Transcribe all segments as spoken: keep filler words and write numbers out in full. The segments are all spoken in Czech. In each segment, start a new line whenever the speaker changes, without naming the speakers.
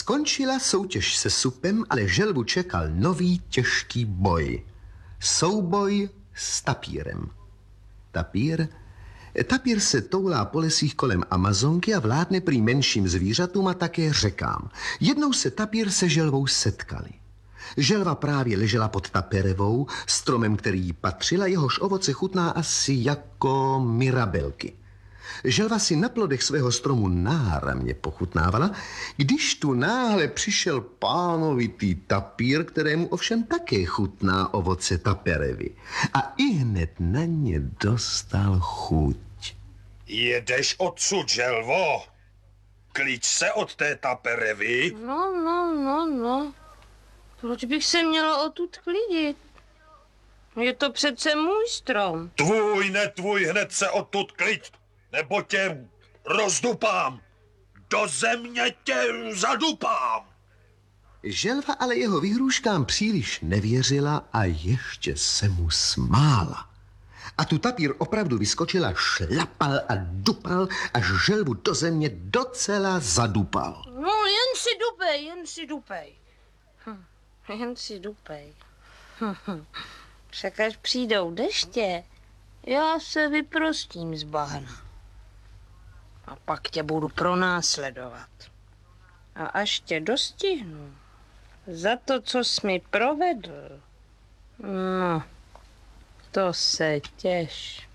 Skončila soutěž se supem, ale želvu čekal nový těžký boj. Souboj s tapírem. Tapír? Tapír se toulá po lesích kolem Amazonky a vládne prý menším zvířatům a také řekám. Jednou se tapír se želvou setkali. Želva právě ležela pod taperevou, stromem, který jí patřil a jehož ovoce chutná asi jako mirabelky. Želva si na plodech svého stromu náramně pochutnávala, když tu náhle přišel pánovitý tapír, kterému ovšem také chutná ovoce taperevy. A ihned na ně dostal chuť.
Jedeš odsud, želvo? Klíč se od té taperevy.
No, no, no, no. Proč bych se měla odtud klidit? Je to přece můj strom.
Tvůj, ne tvůj, hned se odtud klid, nebo tě rozdupám. Do země tě zadupám.
Želva ale jeho vyhrůžkám příliš nevěřila a ještě se mu smála. A tu tapír opravdu vyskočila, šlapal a dupal, až želvu do země docela zadupal.
No, jen si dupej, jen si dupej. Hm, jen si dupej. Hm, hm. Však až přijdou deště, já se vyprostím z bahna. A pak tě budu pronásledovat. A až tě dostihnu za to, co jsi mi provedl, no, to se těš.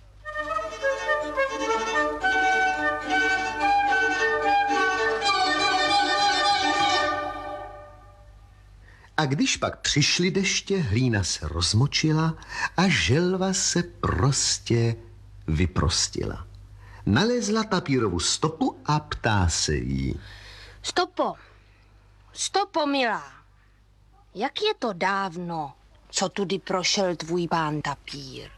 A když pak přišly deště, hlína se rozmočila a želva se prostě vyprostila. Nalezla tapírovu stopu a ptá se jí.
Stopo, stopo, milá, jak je to dávno, co tudy prošel tvůj pán tapír?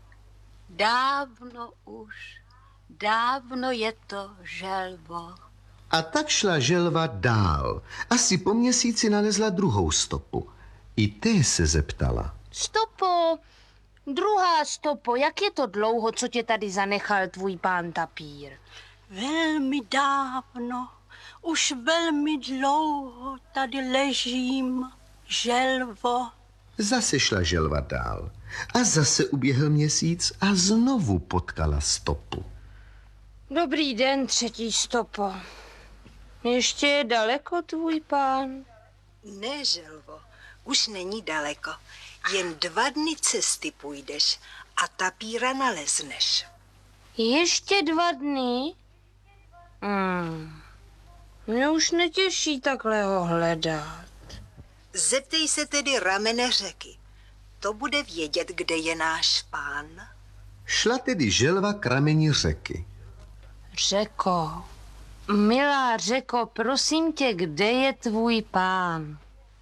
Dávno už, dávno je to, želvo.
A tak šla želva dál. Asi po měsíci nalezla druhou stopu. I té se zeptala.
Stopo, druhá stopo, jak je to dlouho, co tě tady zanechal tvůj pán tapír?
Velmi dávno, už velmi dlouho tady ležím, želvo.
Zase šla želva dál. A zase uběhl měsíc a znovu potkala stopu.
Dobrý den, třetí stopo. Ještě je daleko tvůj pán?
Ne, želvo, už není daleko. Jen dva dny cesty půjdeš a tapíra nalezneš.
Ještě dva dny? Hmm. Mě už netěší takhle ho hledat.
Zeptej se tedy ramene řeky. To bude vědět, kde je náš pán.
Šla tedy želva k rameni řeky.
Řeko, milá řeko, prosím tě, kde je tvůj pán?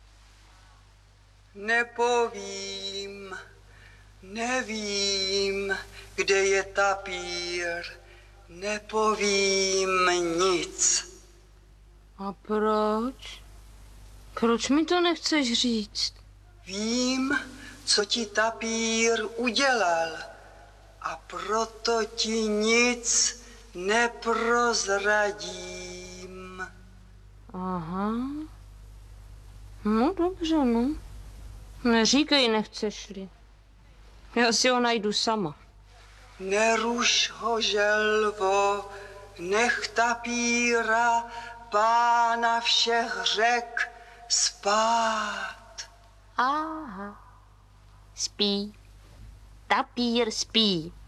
Nepovím, nevím, kde je tapír, nepovím nic.
A proč? Proč mi to nechceš říct?
Vím, co ti tapír udělal a proto ti nic neprozradím.
Aha. No dobře, no. Neříkej, nechceš-li. Já si ho najdu sama.
Neruš ho, želvo, nech tapíra, pána všech řek, spát.
Aha. Spí. Tapír spí.